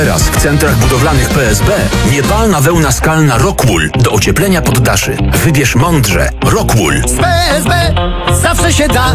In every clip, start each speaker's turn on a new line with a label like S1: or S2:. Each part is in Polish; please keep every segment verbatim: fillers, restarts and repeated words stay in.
S1: Teraz w centrach budowlanych P S B niepalna wełna skalna Rockwool do ocieplenia poddaszy. Wybierz mądrze. Rockwool.
S2: Z P S B zawsze się da.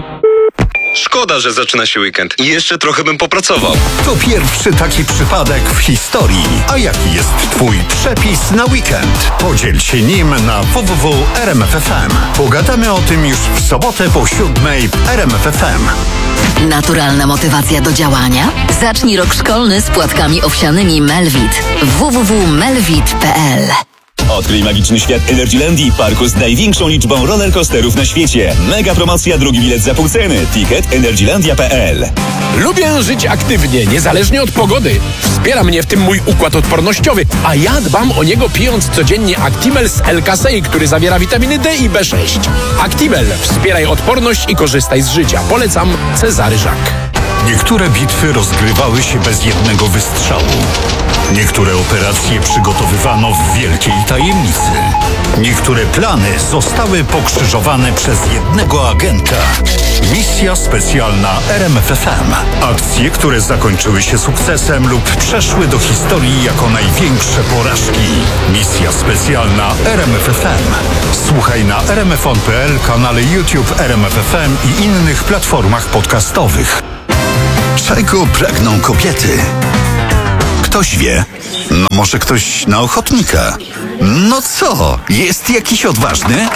S3: Szkoda, że zaczyna się weekend i jeszcze trochę bym popracował.
S4: To pierwszy taki przypadek w historii. A jaki jest twój przepis na weekend? Podziel się nim na w w w kropka r m f f m. Pogadamy o tym już w sobotę po siódmej w R M F F M.
S5: Naturalna motywacja do działania? Zacznij rok szkolny z płatkami owsianymi Melvit. w w w kropka melvit kropka p l.
S6: Odkryj magiczny świat Energylandii, parku z największą liczbą rollercoasterów na świecie. Mega promocja, drugi bilet za pół ceny. Ticket energylandia kropka p l.
S7: Lubię żyć aktywnie, niezależnie od pogody. Wspiera mnie w tym mój układ odpornościowy, a ja dbam o niego pijąc codziennie Actimel z L-Kasei, który zawiera witaminy D i B sześć. Actimel. Wspieraj odporność i korzystaj z życia. Polecam Cezary Żak.
S4: Niektóre bitwy rozgrywały się bez jednego wystrzału. Niektóre operacje przygotowywano w wielkiej tajemnicy. Niektóre plany zostały pokrzyżowane przez jednego agenta. Misja specjalna R M F F M. Akcje, które zakończyły się sukcesem lub przeszły do historii jako największe porażki. Misja specjalna R M F F M. Słuchaj na r m f on kropka p l, kanale YouTube R M F F M i innych platformach podcastowych. Czego pragną kobiety? Ktoś wie. No może ktoś na ochotnika. No co, jest jakiś odważny?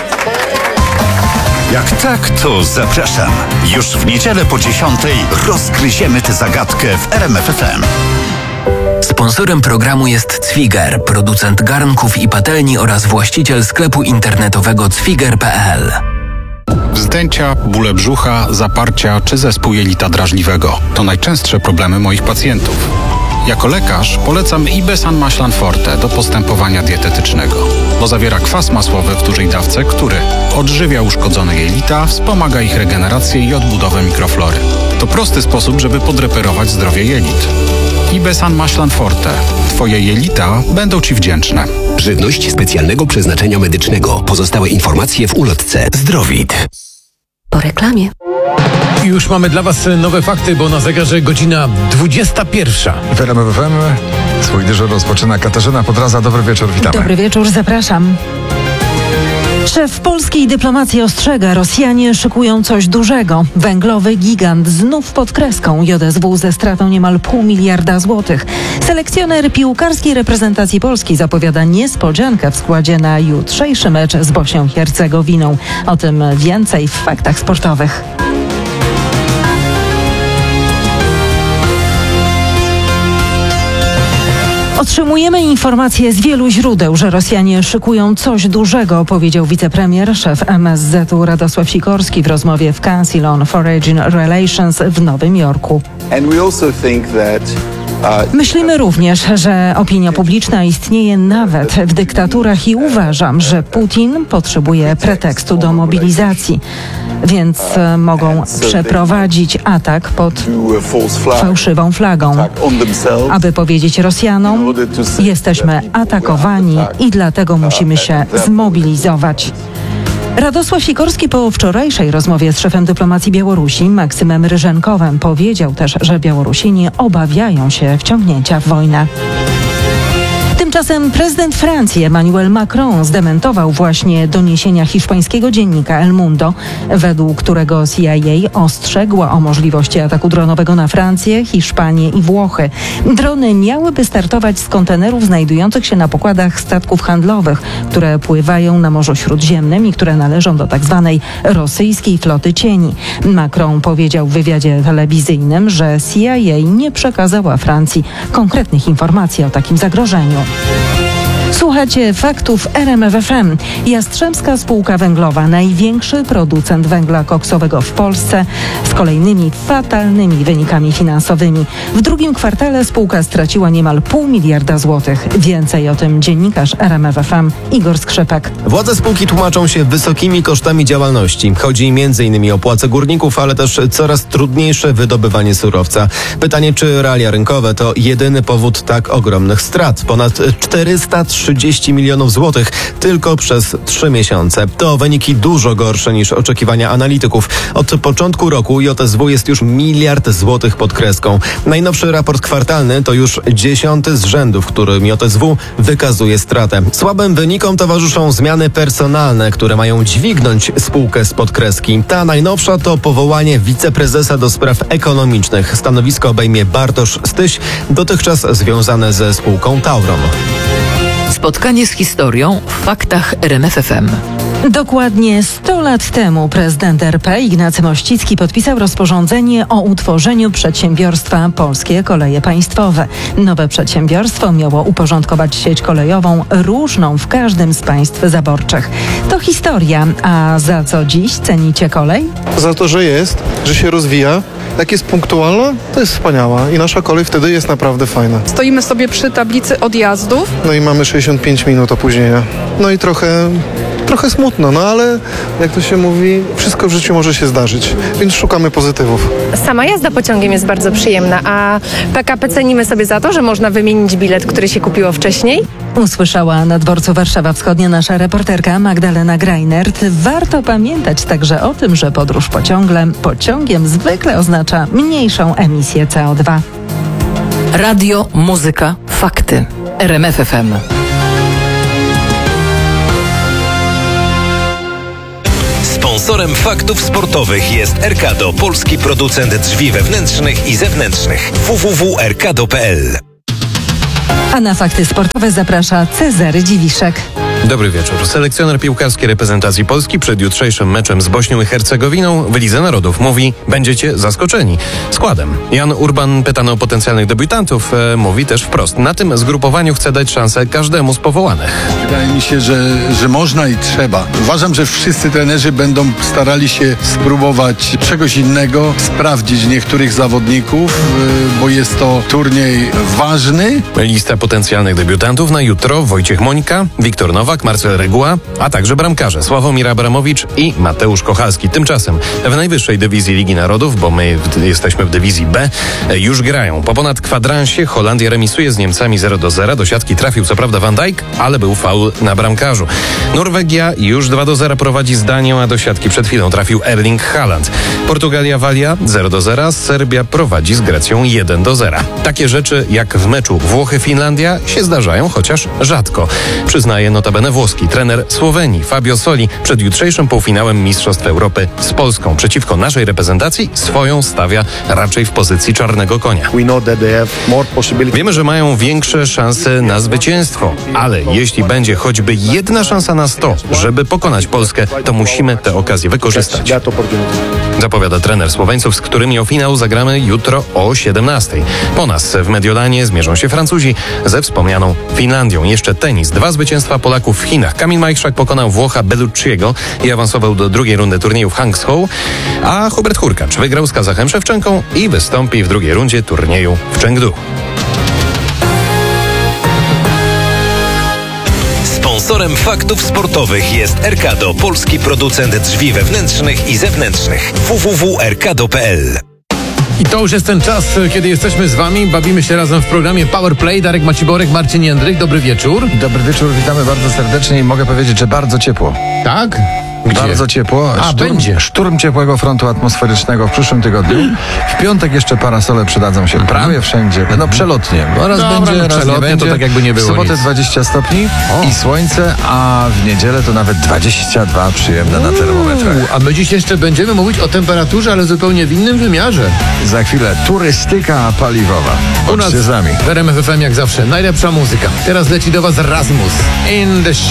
S4: Jak tak, to zapraszam. Już w niedzielę po dziesiątej rozgryziemy tę zagadkę w R M F F M.
S1: Sponsorem programu jest Cwiger, producent garnków i patelni oraz właściciel sklepu internetowego cwiger kropka p l.
S8: Wzdęcia, bóle brzucha, zaparcia czy zespół jelita drażliwego to najczęstsze problemy moich pacjentów. Jako lekarz polecam Ibesan Maślan Forte do postępowania dietetycznego, bo zawiera kwas masłowy w dużej dawce, który odżywia uszkodzone jelita, wspomaga ich regenerację i odbudowę mikroflory. To prosty sposób, żeby podreperować zdrowie jelit. Ibesan Maślan Forte. Twoje jelita będą Ci wdzięczne.
S9: Żywność specjalnego przeznaczenia medycznego. Pozostałe informacje w ulotce. Zdrowit.
S5: Po reklamie.
S7: Już mamy dla Was nowe fakty, bo na zegarze godzina dwudziesta pierwsza.
S10: W R M F F M swój dyżur rozpoczyna Katarzyna Podraza. Dobry wieczór, witamy.
S11: Dobry wieczór, zapraszam. Szef polskiej dyplomacji ostrzega, Rosjanie szykują coś dużego. Węglowy gigant znów pod kreską. J S W ze stratą niemal pół miliarda złotych. Selekcjoner piłkarskiej reprezentacji Polski zapowiada niespodziankę w składzie na jutrzejszy mecz z Bośnią i Hercegowiną. O tym więcej w faktach sportowych. Otrzymujemy informacje z wielu źródeł, że Rosjanie szykują coś dużego, powiedział wicepremier, szef M S Z u Radosław Sikorski w rozmowie w Council on Foreign Relations w Nowym Jorku. Myślimy również, że opinia publiczna istnieje nawet w dyktaturach i uważam, że Putin potrzebuje pretekstu do mobilizacji, więc mogą przeprowadzić atak pod fałszywą flagą, aby powiedzieć Rosjanom, jesteśmy atakowani i dlatego musimy się zmobilizować. Radosław Sikorski po wczorajszej rozmowie z szefem dyplomacji Białorusi Maksymem Ryżenkowem powiedział też, że Białorusini obawiają się wciągnięcia w wojnę. Tymczasem prezydent Francji Emmanuel Macron zdementował właśnie doniesienia hiszpańskiego dziennika El Mundo, według którego C I A ostrzegła o możliwości ataku dronowego na Francję, Hiszpanię i Włochy. Drony miałyby startować z kontenerów znajdujących się na pokładach statków handlowych, które pływają na Morzu Śródziemnym i które należą do tak zwanej rosyjskiej floty cieni. Macron powiedział w wywiadzie telewizyjnym, że C I A nie przekazała Francji konkretnych informacji o takim zagrożeniu. Słuchajcie faktów R M F F M. Jastrzębska Spółka Węglowa, największy producent węgla koksowego w Polsce, z kolejnymi fatalnymi wynikami finansowymi. W drugim kwartale spółka straciła niemal pół miliarda złotych. Więcej o tym dziennikarz R M F F M Igor Skrzypek.
S12: Władze spółki tłumaczą się wysokimi kosztami działalności. Chodzi między innymi o płace górników, ale też coraz trudniejsze wydobywanie surowca. Pytanie, czy realia rynkowe to jedyny powód tak ogromnych strat. Ponad czterysta trzydzieści trzydzieści milionów złotych tylko przez trzy miesiące. To wyniki dużo gorsze niż oczekiwania analityków. Od początku roku J S W jest już miliard złotych pod kreską. Najnowszy raport kwartalny to już dziesiąty z rzędu, w którym J S W wykazuje stratę. Słabym wynikom towarzyszą zmiany personalne, które mają dźwignąć spółkę spod kreski. Ta najnowsza to powołanie wiceprezesa do spraw ekonomicznych. Stanowisko obejmie Bartosz Styś, dotychczas związane ze spółką Tauron.
S13: Spotkanie z historią w faktach R M F F M.
S11: Dokładnie sto lat temu prezydent R P Ignacy Mościcki podpisał rozporządzenie o utworzeniu przedsiębiorstwa Polskie Koleje Państwowe. Nowe przedsiębiorstwo miało uporządkować sieć kolejową różną w każdym z państw zaborczych. To historia, a za co dziś cenicie kolej?
S14: Za to, że jest, że się rozwija, jak jest punktualna, to jest wspaniała i nasza kolej wtedy jest naprawdę fajna.
S15: Stoimy sobie przy tablicy odjazdów.
S14: No i mamy sześćdziesiąt pięć minut opóźnienia. No i trochę, trochę smutno, no ale jak to się mówi, wszystko w życiu może się zdarzyć, więc szukamy pozytywów.
S16: Sama jazda pociągiem jest bardzo przyjemna, a P K P cenimy sobie za to, że można wymienić bilet, który się kupiło wcześniej.
S11: Usłyszała na dworcu Warszawa Wschodnia nasza reporterka Magdalena Greinert. Warto pamiętać także o tym, że podróż pociągiem, pociągiem zwykle oznacza mniejszą emisję C O dwa.
S13: Radio, muzyka, fakty. R M F F M.
S17: Sponsorem faktów sportowych jest Erkado, polski producent drzwi wewnętrznych i zewnętrznych. w w w kropka erkado kropka p l.
S11: A na fakty sportowe zaprasza Cezary Dziwiszek.
S18: Dobry wieczór. Selekcjoner piłkarskiej reprezentacji Polski przed jutrzejszym meczem z Bośnią i Hercegowiną w Lidze Narodów mówi: będziecie zaskoczeni składem. Jan Urban, pytany o potencjalnych debiutantów, e, mówi też wprost: na tym zgrupowaniu chce dać szansę każdemu z powołanych.
S19: Wydaje mi się, że, że można i trzeba. Uważam, że wszyscy trenerzy będą starali się spróbować czegoś innego, sprawdzić niektórych zawodników, e, bo jest to turniej ważny.
S18: Lista potencjalnych debiutantów na jutro: Wojciech Mońka, Wiktor Nowak, Marcel Reguła, a także bramkarze Sławomir Abramowicz i Mateusz Kochalski. Tymczasem w najwyższej dywizji Ligi Narodów, bo my w, jesteśmy w dywizji B, już grają. Po ponad kwadransie Holandia remisuje z Niemcami zero do zera. Do siatki trafił co prawda Van Dijk, ale był faul na bramkarzu. Norwegia już dwa do zera prowadzi z Danią, a do siatki przed chwilą trafił Erling Haaland. Portugalia Walia zero do zera. Serbia prowadzi z Grecją jeden do zera. Takie rzeczy jak w meczu Włochy-Finlandia się zdarzają, chociaż rzadko. Przyznaje notabene włoski trener Słowenii Fabio Soli przed jutrzejszym półfinałem Mistrzostw Europy z Polską. Przeciwko naszej reprezentacji swoją stawia raczej w pozycji czarnego konia. Wiemy, że mają większe szanse na zwycięstwo, ale jeśli będzie choćby jedna szansa na sto, żeby pokonać Polskę, to musimy tę okazję wykorzystać. Zapowiada trener Słoweńców, z którymi o finał zagramy jutro o siedemnastej. Po nas w Mediolanie zmierzą się Francuzi ze wspomnianą Finlandią. Jeszcze tenis. Dwa zwycięstwa Polaków w Chinach. Kamil Majchrzak pokonał Włocha Bellucciego i awansował do drugiej rundy turnieju w Hangzhou, a Hubert Hurkacz wygrał z Kazachem Szewczenką i wystąpi w drugiej rundzie turnieju w Chengdu.
S17: Sponsorem faktów sportowych jest Erkado, polski producent drzwi wewnętrznych i zewnętrznych. w w w kropka erkado kropka p l.
S20: I to już jest ten czas, kiedy jesteśmy z wami. Bawimy się razem w programie Power Play. Darek Maciborek, Marcin Jędryk. Dobry wieczór.
S10: Dobry wieczór, witamy bardzo serdecznie i mogę powiedzieć, że bardzo ciepło.
S20: Tak? Gdzie?
S10: Bardzo ciepło.
S20: A,
S10: szturm,
S20: będzie.
S10: Szturm ciepłego frontu atmosferycznego w przyszłym tygodniu. W piątek jeszcze parasole przydadzą się prawie wszędzie. No przelotnie. Bo raz
S20: Dobra,
S10: będzie,
S20: no,
S10: raz nie
S20: przelotnie
S10: będzie.
S20: to tak jakby nie było
S10: W sobotę
S20: nic.
S10: dwadzieścia stopni
S20: O.
S10: i słońce, a w niedzielę to nawet dwadzieścia dwa przyjemne na termometrach.
S20: A my dziś jeszcze będziemy mówić o temperaturze, ale zupełnie w innym wymiarze.
S10: Za chwilę turystyka paliwowa.
S20: U nas
S10: z nami.
S20: w R M F F M jak zawsze najlepsza muzyka. Teraz leci do was Rasmus. In the